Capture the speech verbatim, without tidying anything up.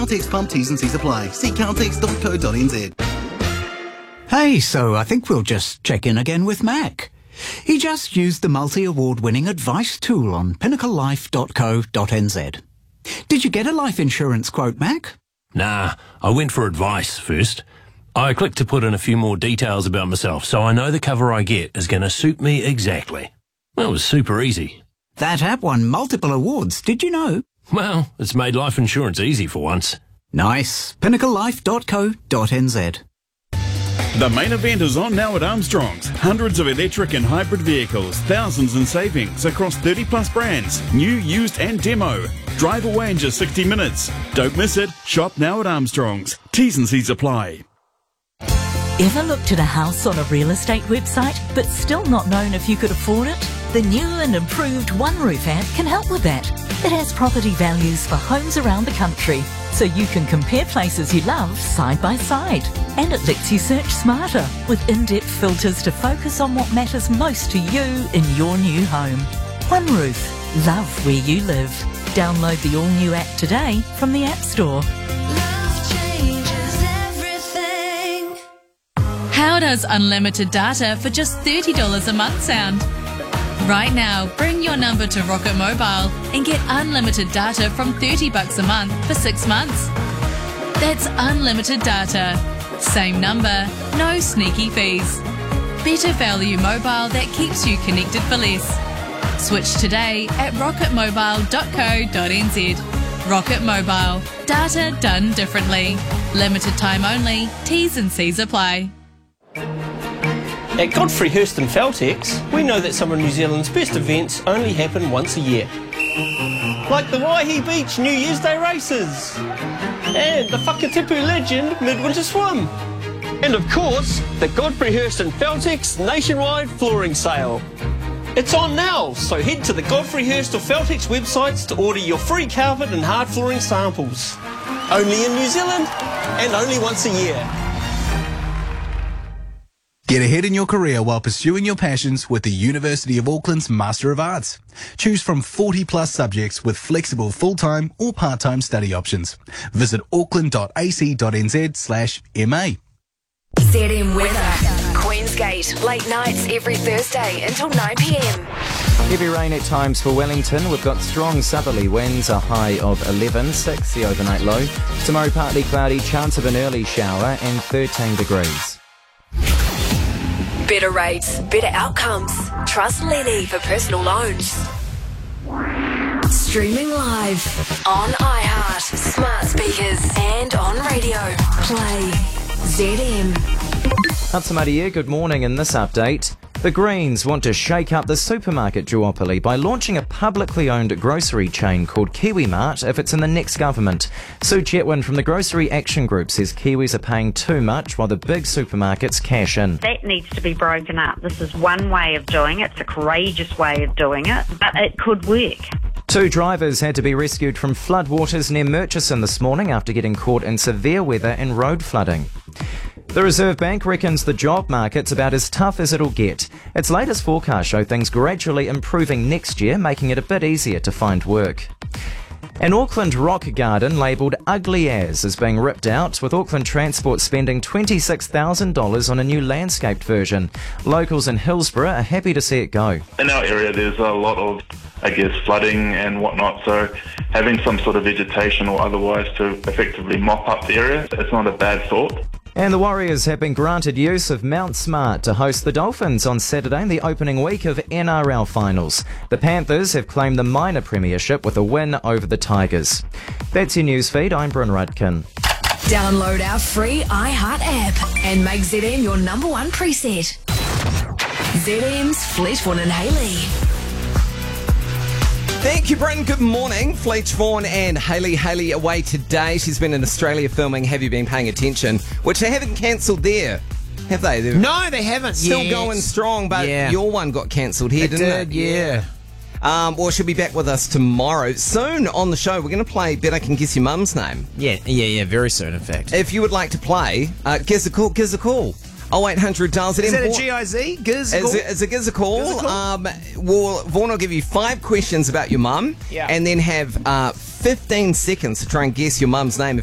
Caltex pump T's and C's apply. See caltex dot co dot n z. Hey, so I think we'll just check in again with Mac. He just used the multi-award-winning advice tool on pinnacle life dot co dot n z. Did you get a life insurance quote, Mac? Nah, I went for advice first. I clicked to put in a few more details about myself so I know the cover I get is going to suit me exactly. That was super easy. That app won multiple awards, did you know? Well, it's made life insurance easy for once. Nice. pinnacle life dot co dot n z. The main event is on now at Armstrong's. Hundreds of electric and hybrid vehicles, thousands in savings across thirty plus brands, new, used and demo. Drive away in just sixty minutes. Don't miss it. Shop now at Armstrong's. T's and C's apply. Ever looked at a house on a real estate website but still not known if you could afford it? The new and improved OneRoof app can help with that. It has property values for homes around the country, so you can compare places you love side by side. And it lets you search smarter with in-depth filters to focus on what matters most to you in your new home. OneRoof. Love where you live. Download the all-new app today from the App Store. How does unlimited data for just thirty dollars a month sound? Right now, bring your number to Rocket Mobile and get unlimited data from thirty bucks a month for six months. That's unlimited data. Same number, no sneaky fees. Better value mobile that keeps you connected for less. Switch today at rocket mobile dot co dot n z. Rocket Mobile. Data done differently. Limited time only. T's and C's apply. At Godfrey Hirst and Feltex, we know that some of New Zealand's best events only happen once a year. Like the Waihi Beach New Year's Day races, and the Whakatipu Legend Midwinter Swim, and of course, the Godfrey Hirst and Feltex nationwide flooring sale. It's on now, so head to the Godfrey Hirst or Feltex websites to order your free carpet and hard flooring samples. Only in New Zealand, and only once a year. Get ahead in your career while pursuing your passions with the University of Auckland's Master of Arts. Choose from forty plus subjects with flexible full-time or part-time study options. Visit auckland dot a c dot n z slash m a. Z M weather. Queensgate, late nights every Thursday until nine p m. Heavy rain at times for Wellington. We've got strong southerly winds, a high of eleven, six the overnight low. Tomorrow partly cloudy, chance of an early shower and thirteen degrees. Better rates, better outcomes. Trust Lenny for personal loans. Streaming live on iHeart, smart speakers and on radio. Play Z M. Maria, good morning. In this update, the Greens want to shake up the supermarket duopoly by launching a publicly owned grocery chain called KiwiMart if it's in the next government. Sue Chetwin from the Grocery Action Group says Kiwis are paying too much while the big supermarkets cash in. That needs to be broken up. This is one way of doing it. It's a courageous way of doing it, but it could work. Two drivers had to be rescued from floodwaters near Murchison this morning after getting caught in severe weather and road flooding. The Reserve Bank reckons the job market's about as tough as it'll get. Its latest forecasts show things gradually improving next year, making it a bit easier to find work. An Auckland rock garden labelled Ugly As is being ripped out, with Auckland Transport spending twenty-six thousand dollars on a new landscaped version. Locals in Hillsborough are happy to see it go. In our area there's a lot of, I guess, flooding and whatnot, so having some sort of vegetation or otherwise to effectively mop up the area, it's not a bad thought. And the Warriors have been granted use of Mount Smart to host the Dolphins on Saturday in the opening week of N R L finals. The Panthers have claimed the minor premiership with a win over the Tigers. That's your newsfeed. I'm Bryn Rudkin. Download our free iHeart app and make Z M your number one preset. Z M's Fletchvaughan and Hayley. Thank you, Bryn. Good morning. Fletchvaughan and Hayley. Hayley away today. She's been in Australia filming Have You Been Paying Attention, which they haven't cancelled there, have they? They're no, they haven't. Still yet. going strong, but yeah. your one got cancelled here, it didn't did, it? Yeah. Um, well, she'll be back with us tomorrow. Soon on the show, we're going to play Bet I Can Guess Your Mum's Name. Yeah, yeah, yeah. Very soon, in fact. If you would like to play, uh, give us a call. Give us a call. oh eight hundred dials it in. Is that a G I Z? Giz a call? It's a giz a call. Um, we'll, Vaughan will give you five questions about your mum, yeah. and then have uh, fifteen seconds to try and guess your mum's name.